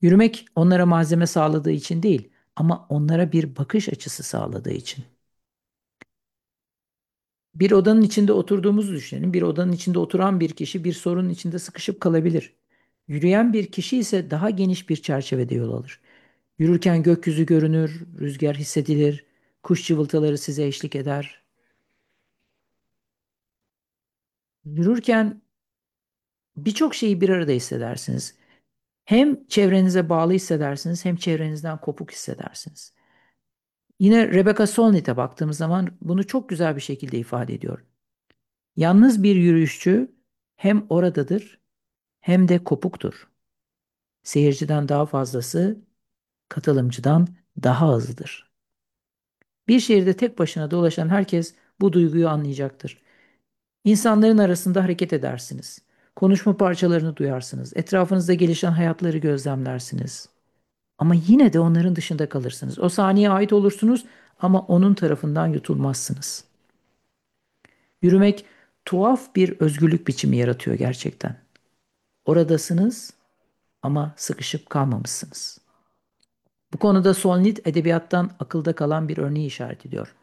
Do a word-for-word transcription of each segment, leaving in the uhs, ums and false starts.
Yürümek onlara malzeme sağladığı için değil, ama onlara bir bakış açısı sağladığı için. Bir odanın içinde oturduğumuzu düşünelim. Bir odanın içinde oturan bir kişi bir sorunun içinde sıkışıp kalabilir. Yürüyen bir kişi ise daha geniş bir çerçevede yol alır. Yürürken gökyüzü görünür, rüzgar hissedilir, kuş cıvıltıları size eşlik eder. Yürürken birçok şeyi bir arada hissedersiniz. Hem çevrenize bağlı hissedersiniz, hem çevrenizden kopuk hissedersiniz. Yine Rebecca Solnit'e baktığımız zaman bunu çok güzel bir şekilde ifade ediyor. Yalnız bir yürüyüşçü hem oradadır hem de kopuktur. Seyirciden daha fazlası, katılımcıdan daha hızlıdır. Bir şehirde tek başına dolaşan herkes bu duyguyu anlayacaktır. İnsanların arasında hareket edersiniz. Konuşma parçalarını duyarsınız. Etrafınızda gelişen hayatları gözlemlersiniz. Ama yine de onların dışında kalırsınız. O saniye ait olursunuz ama onun tarafından yutulmazsınız. Yürümek tuhaf bir özgürlük biçimi yaratıyor gerçekten. Oradasınız ama sıkışıp kalmamışsınız. Bu konuda Solnit edebiyattan akılda kalan bir örneği işaret ediyor.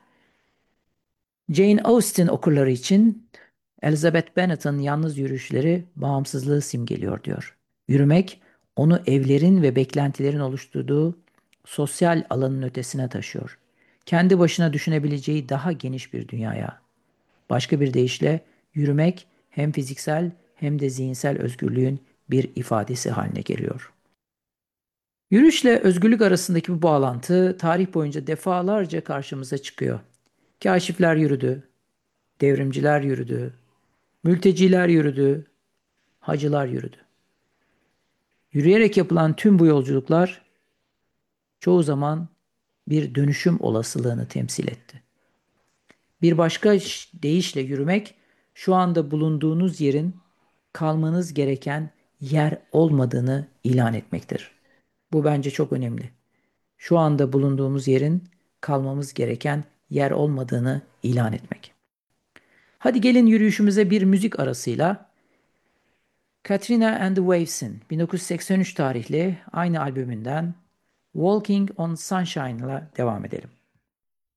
Jane Austen okurları için Elizabeth Bennet'ın yalnız yürüyüşleri bağımsızlığı simgeliyor diyor. Yürümek onu evlerin ve beklentilerin oluşturduğu sosyal alanın ötesine taşıyor. Kendi başına düşünebileceği daha geniş bir dünyaya. Başka bir deyişle yürümek hem fiziksel hem de zihinsel özgürlüğün bir ifadesi haline geliyor. Yürüyüşle özgürlük arasındaki bu bağlantı tarih boyunca defalarca karşımıza çıkıyor. Kaşifler yürüdü, devrimciler yürüdü, mülteciler yürüdü, hacılar yürüdü. Yürüyerek yapılan tüm bu yolculuklar çoğu zaman bir dönüşüm olasılığını temsil etti. Bir başka deyişle yürümek, şu anda bulunduğunuz yerin kalmanız gereken yer olmadığını ilan etmektir. Bu bence çok önemli. Şu anda bulunduğumuz yerin kalmamız gereken yer olmadığını ilan etmek. Hadi gelin yürüyüşümüze bir müzik arasıyla Katrina and the Waves'in bin dokuz yüz seksen üç tarihli aynı albümünden Walking on Sunshine'la devam edelim.